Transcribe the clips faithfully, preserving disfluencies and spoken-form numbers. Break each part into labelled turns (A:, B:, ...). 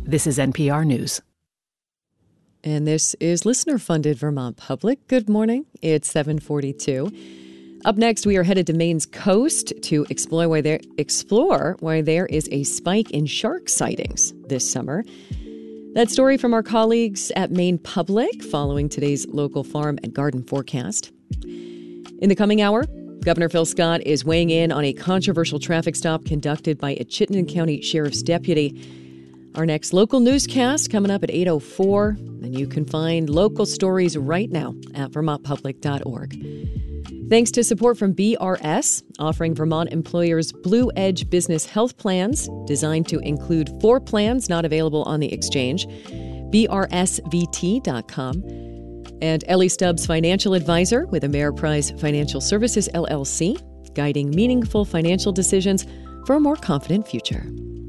A: This is N P R News.
B: And this is listener-funded Vermont Public. Good morning. It's seven forty-two. Up next, we are headed to Maine's coast to explore why there, explore why there is a spike in shark sightings this summer. That story from our colleagues at Maine Public following today's local farm and garden forecast. In the coming hour, Governor Phil Scott is weighing in on a controversial traffic stop conducted by a Chittenden County Sheriff's deputy. Our next local newscast coming up at eight oh four, and you can find local stories right now at vermont public dot org. Thanks to support from B R S, offering Vermont employers Blue Edge business health plans designed to include four plans not available on the exchange, b r s v t dot com. And Ellie Stubbs, financial advisor with Ameriprise Financial Services, L L C, guiding meaningful financial decisions for a more confident future.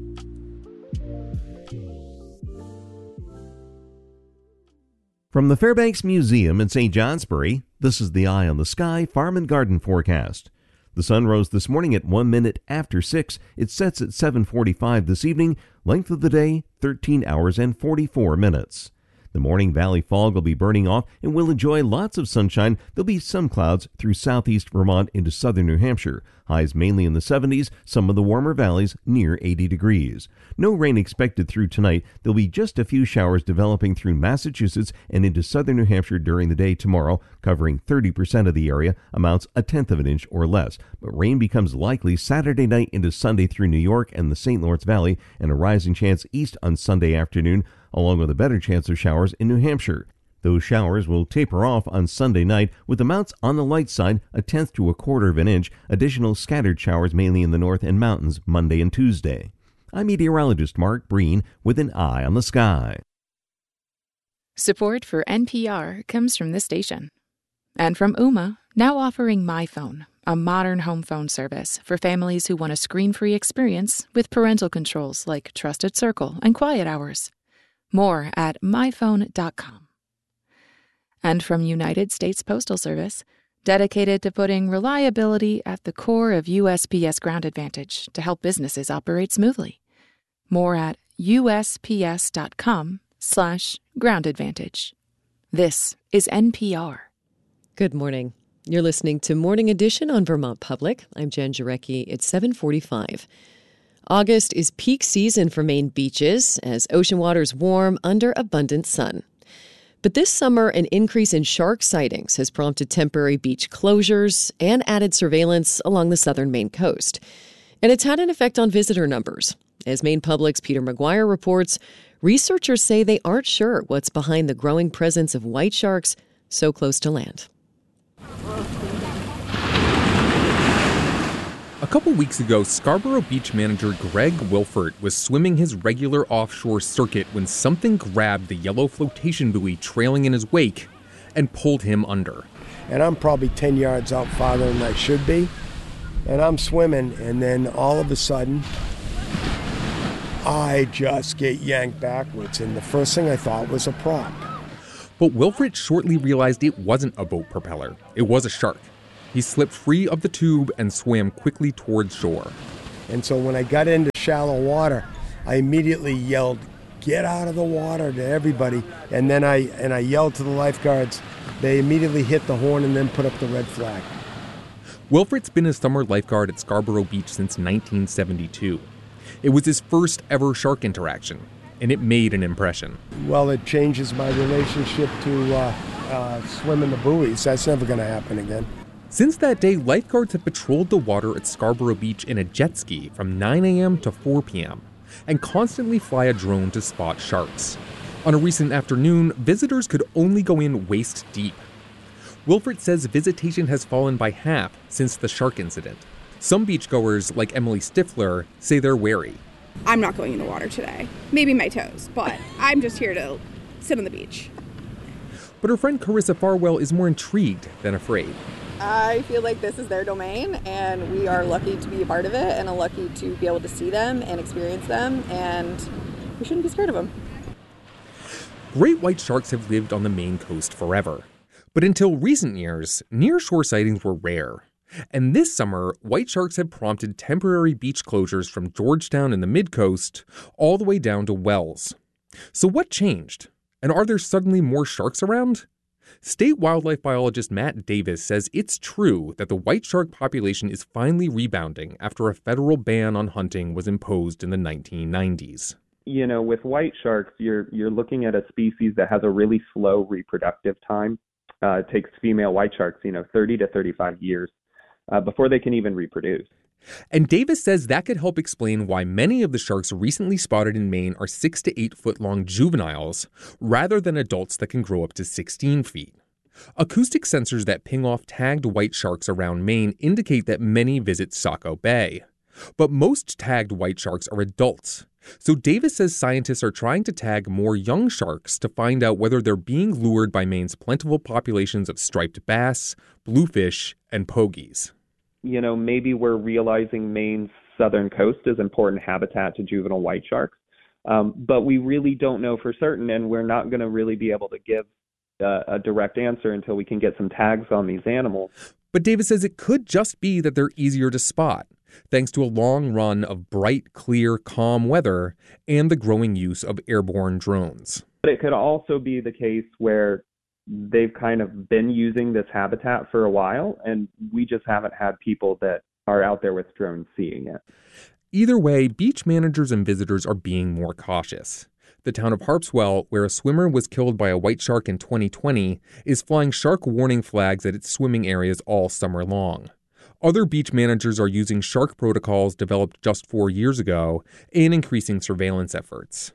C: From the Fairbanks Museum in Saint Johnsbury, this is the Eye on the Sky Farm and Garden forecast. The sun rose this morning at one minute after six. It sets at seven forty-five this evening. Length of the day, thirteen hours and forty-four minutes. The morning valley fog will be burning off and we'll enjoy lots of sunshine. There'll be some clouds through southeast Vermont into southern New Hampshire. Highs mainly in the seventies, some of the warmer valleys near eighty degrees. No rain expected through tonight. There'll be just a few showers developing through Massachusetts and into southern New Hampshire during the day tomorrow, covering thirty percent of the area, amounts a tenth of an inch or less. But rain becomes likely Saturday night into Sunday through New York and the Saint Lawrence Valley, and a rising chance east on Sunday afternoon, along with a better chance of showers in New Hampshire. Those showers will taper off on Sunday night, with amounts on the light side a tenth to a quarter of an inch. Additional scattered showers mainly in the north and mountains Monday and Tuesday. I'm meteorologist Mark Breen with an eye on the sky.
D: Support for N P R comes from this station. And from Ooma, now offering MyPhone, a modern home phone service for families who want a screen-free experience with parental controls like Trusted Circle and Quiet Hours. More at my phone dot com. And from United States Postal Service, dedicated to putting reliability at the core of U S P S Ground Advantage to help businesses operate smoothly. More at u s p s dot com slash ground advantage. This is N P R.
B: Good morning. You're listening to Morning Edition on Vermont Public. I'm Jen Jarecki. It's seven forty-five. August is peak season for Maine beaches as ocean waters warm under abundant sun. But this summer, an increase in shark sightings has prompted temporary beach closures and added surveillance along the southern Maine coast. And it's had an effect on visitor numbers. As Maine Public's Peter McGuire reports, researchers say they aren't sure what's behind the growing presence of white sharks so close to land.
E: A couple weeks ago, Scarborough Beach manager Greg Wilford was swimming his regular offshore circuit when something grabbed the yellow flotation buoy trailing in his wake and pulled him under.
F: And I'm probably ten yards out farther than I should be. And I'm swimming, and then all of a sudden, I just get yanked backwards. And the first thing I thought was a prop.
E: But Wilfred shortly realized it wasn't a boat propeller. It was a shark. He slipped free of the tube and swam quickly towards shore.
F: And so when I got into shallow water, I immediately yelled, "Get out of the water," to everybody. And then I and I yelled to the lifeguards. They immediately hit the horn and then put up the red flag.
E: Wilfred's been a summer lifeguard at Scarborough Beach since nineteen seventy-two. It was his first ever shark interaction, and it made an impression.
F: Well, it changes my relationship to uh, uh, swimming the buoys. That's never going to happen again.
E: Since that day, lifeguards have patrolled the water at Scarborough Beach in a jet ski from nine a.m. to four p.m. and constantly fly a drone to spot sharks. On a recent afternoon, visitors could only go in waist deep. Wilfred says visitation has fallen by half since the shark incident. Some beachgoers, like Emily Stifler, say they're wary.
G: I'm not going in the water today. Maybe my toes, but I'm just here to sit on the beach.
E: But her friend Carissa Farwell is more intrigued than afraid.
H: I feel like this is their domain, and we are lucky to be a part of it and are lucky to be able to see them and experience them, and we shouldn't be scared of them.
E: Great white sharks have lived on the Maine coast forever. But until recent years, near-shore sightings were rare. And this summer, white sharks have prompted temporary beach closures from Georgetown in the mid-coast all the way down to Wells. So what changed? And are there suddenly more sharks around? State wildlife biologist Matt Davis says it's true that the white shark population is finally rebounding after a federal ban on hunting was imposed in the nineteen nineties.
A: You know, with white sharks, you're you're looking at a species that has a really slow reproductive time. Uh, it takes female white sharks, you know, thirty to thirty-five years uh, before they can even reproduce.
E: And Davis says that could help explain why many of the sharks recently spotted in Maine are six to eight foot long juveniles, rather than adults that can grow up to sixteen feet. Acoustic sensors that ping off tagged white sharks around Maine indicate that many visit Saco Bay. But most tagged white sharks are adults. So Davis says scientists are trying to tag more young sharks to find out whether they're being lured by Maine's plentiful populations of striped bass, bluefish, and pogies.
A: You know, maybe we're realizing Maine's southern coast is important habitat to juvenile white sharks, um, but we really don't know for certain, and we're not going to really be able to give uh, a direct answer until we can get some tags on these animals.
E: But Davis says it could just be that they're easier to spot, thanks to a long run of bright, clear, calm weather and the growing use of airborne drones.
A: But it could also be the case where they've kind of been using this habitat for a while, and we just haven't had people that are out there with drones seeing it.
E: Either way, beach managers and visitors are being more cautious. The town of Harpswell, where a swimmer was killed by a white shark in twenty twenty, is flying shark warning flags at its swimming areas all summer long. Other beach managers are using shark protocols developed just four years ago and increasing surveillance efforts.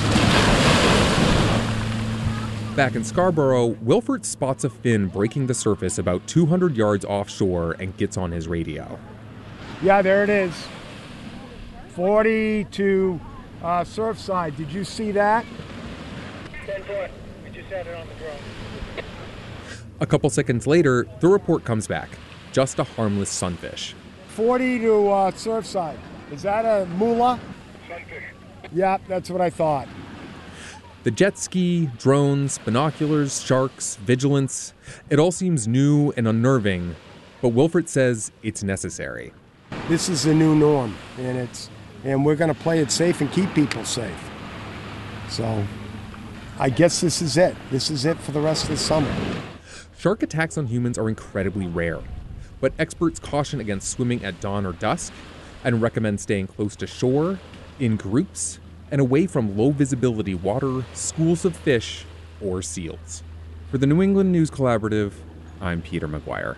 E: Back in Scarborough, Wilfert spots a fin breaking the surface about two hundred yards offshore and gets on his radio.
F: Yeah, there it is. forty to uh, Surfside. Did you see that?
I: ten foot. We just had it on the drone.
E: A couple seconds later, the report comes back. Just a harmless sunfish.
F: forty to uh, Surfside. Is that a moolah?
I: Sunfish.
F: Yeah, that's what I thought.
E: The jet ski, drones, binoculars, sharks, vigilance, it all seems new and unnerving, but Wilfert says it's necessary.
F: This is the new norm, and it's and we're going to play it safe and keep people safe. So I guess this is it. This is it for the rest of the summer.
E: Shark attacks on humans are incredibly rare, but experts caution against swimming at dawn or dusk and recommend staying close to shore, in groups, and away from low-visibility water, schools of fish, or seals. For the New England News Collaborative, I'm Peter McGuire.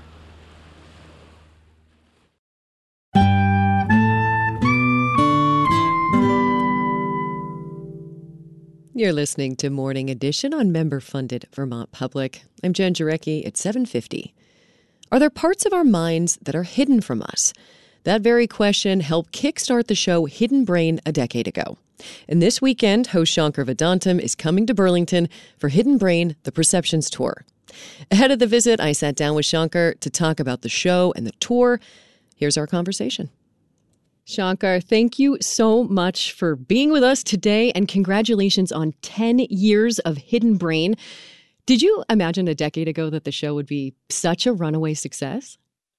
B: You're listening to Morning Edition on member-funded Vermont Public. I'm Jen Jarecki at seven fifty. Are there parts of our minds that are hidden from us? That very question helped kickstart the show Hidden Brain a decade ago. And this weekend, host Shankar Vedantam is coming to Burlington for Hidden Brain, the Perceptions Tour. Ahead of the visit, I sat down with Shankar to talk about the show and the tour. Here's our conversation. Shankar, thank you so much for being with us today, and congratulations on ten years of Hidden Brain. Did you imagine a decade ago that the show would be such a runaway success?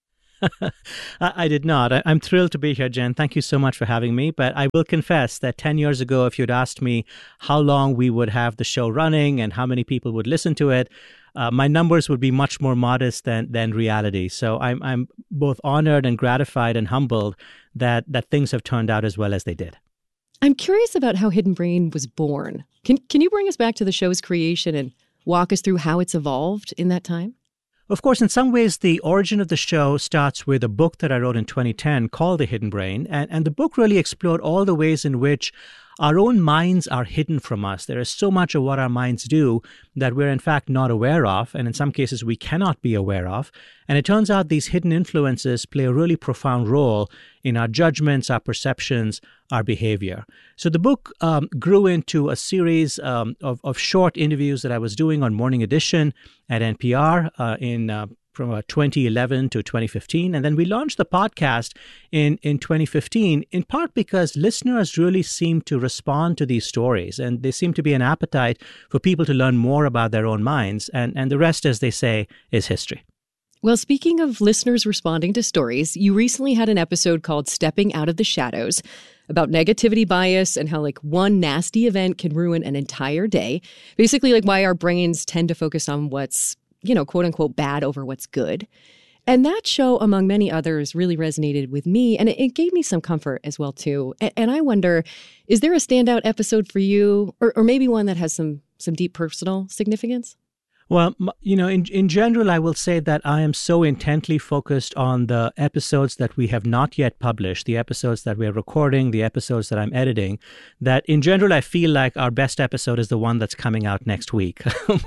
J: I did not. I'm thrilled to be here, Jen. Thank you so much for having me. But I will confess that ten years ago, if you'd asked me how long we would have the show running and how many people would listen to it, uh, my numbers would be much more modest than than reality. So I'm I'm both honored and gratified and humbled that that things have turned out as well as they did.
B: I'm curious about how Hidden Brain was born. Can can you bring us back to the show's creation and walk us through how it's evolved in that time?
J: Of course, in some ways, the origin of the show starts with a book that I wrote in twenty ten called The Hidden Brain. And, and the book really explored all the ways in which our own minds are hidden from us. There is so much of what our minds do that we're in fact not aware of, and in some cases we cannot be aware of. And it turns out these hidden influences play a really profound role in our judgments, our perceptions, our behavior. So the book um, grew into a series um, of, of short interviews that I was doing on Morning Edition at N P R uh, in uh, from uh, twenty eleven to twenty fifteen. And then we launched the podcast in, in twenty fifteen, in part because listeners really seemed to respond to these stories. And there seemed to be an appetite for people to learn more about their own minds. And, and the rest, as they say, is history.
B: Well, speaking of listeners responding to stories, you recently had an episode called Stepping Out of the Shadows about negativity bias and how like one nasty event can ruin an entire day. Basically like why our brains tend to focus on what's, you know, quote unquote bad over what's good. And that show, among many others, really resonated with me, and it, it gave me some comfort as well, too. And, and I wonder, is there a standout episode for you, or, or maybe one that has some some deep personal significance?
J: Well, you know, in in general, I will say that I am so intently focused on the episodes that we have not yet published, the episodes that we're recording, the episodes that I'm editing, that in general, I feel like our best episode is the one that's coming out next week.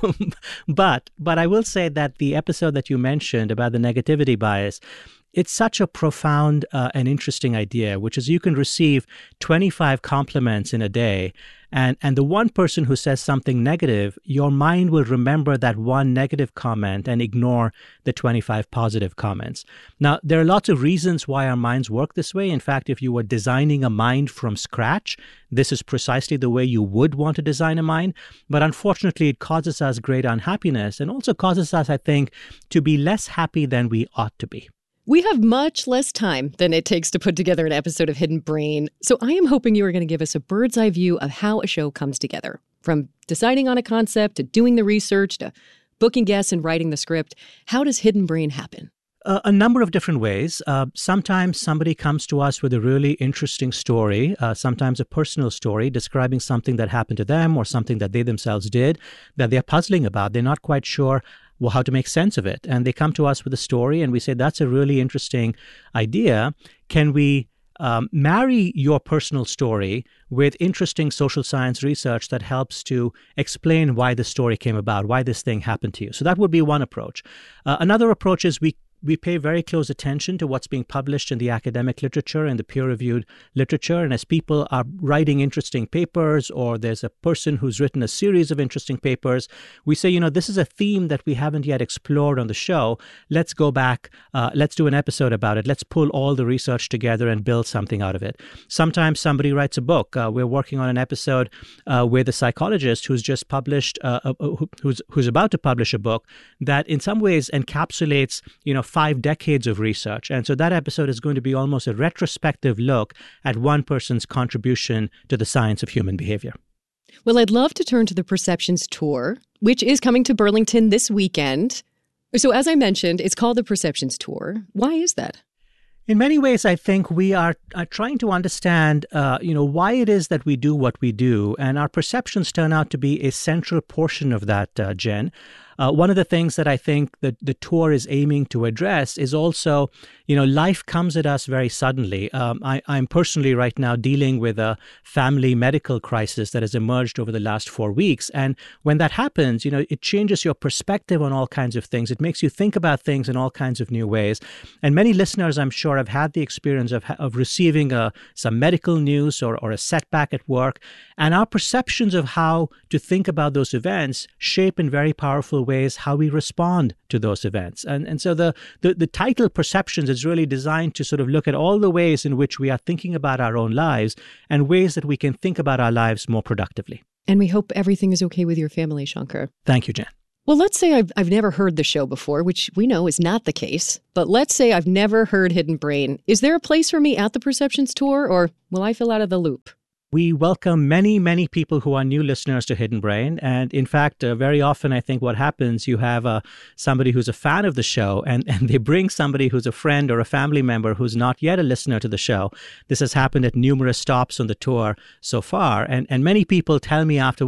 J: but but I will say that the episode that you mentioned about the negativity bias, it's such a profound uh, and interesting idea, which is you can receive twenty-five compliments in a day. And and the one person who says something negative, your mind will remember that one negative comment and ignore the twenty-five positive comments. Now, there are lots of reasons why our minds work this way. In fact, if you were designing a mind from scratch, this is precisely the way you would want to design a mind. But unfortunately, it causes us great unhappiness and also causes us, I think, to be less happy than we ought to be.
B: We have much less time than it takes to put together an episode of Hidden Brain, so I am hoping you are going to give us a bird's eye view of how a show comes together. From deciding on a concept, to doing the research, to booking guests and writing the script. How does Hidden Brain happen?
J: Uh, a number of different ways. Uh, sometimes somebody comes to us with a really interesting story, uh, sometimes a personal story describing something that happened to them or something that they themselves did that they're puzzling about. They're not quite sure well, how to make sense of it. And they come to us with a story and we say, that's a really interesting idea. Can we um, marry your personal story with interesting social science research that helps to explain why the story came about, why this thing happened to you? So that would be one approach. Uh, another approach is we We pay very close attention to what's being published in the academic literature and the peer-reviewed literature. And as people are writing interesting papers, or there's a person who's written a series of interesting papers, we say, you know, this is a theme that we haven't yet explored on the show. Let's go back. Uh, let's do an episode about it. Let's pull all the research together and build something out of it. Sometimes somebody writes a book. Uh, we're working on an episode uh, with a psychologist who's just published, uh, uh, who's who's about to publish a book that in some ways encapsulates, you know, five decades of research. And so that episode is going to be almost a retrospective look at one person's contribution to the science of human behavior.
B: Well, I'd love to turn to the Perceptions Tour, which is coming to Burlington this weekend. So as I mentioned, it's called the Perceptions Tour. Why is that?
J: In many ways, I think we are, are trying to understand, uh, you know, why it is that we do what we do. And our perceptions turn out to be a central portion of that, uh, Jen. Uh, one of the things that I think that the tour is aiming to address is also, you know, life comes at us very suddenly. Um, I, I'm personally right now dealing with a family medical crisis that has emerged over the last four weeks. And when that happens, you know, it changes your perspective on all kinds of things. It makes you think about things in all kinds of new ways. And many listeners, I'm sure, have had the experience of, of receiving a, some medical news or, or a setback at work. And our perceptions of how to think about those events shape in very powerful ways how we respond to those events. And and so the, the, the title Perceptions is really designed to sort of look at all the ways in which we are thinking about our own lives and ways that we can think about our lives more productively.
B: And we hope everything is okay with your family, Shankar.
J: Thank you, Jen.
B: Well, let's say I've, I've never heard the show before, which we know is not the case. But let's say I've never heard Hidden Brain. Is there a place for me at the Perceptions Tour, or will I feel out of the loop?
J: We welcome many, many people who are new listeners to Hidden Brain. And in fact, uh, very often, I think what happens, you have uh, somebody who's a fan of the show and, and they bring somebody who's a friend or a family member who's not yet a listener to the show. This has happened at numerous stops on the tour so far. And, and many people tell me after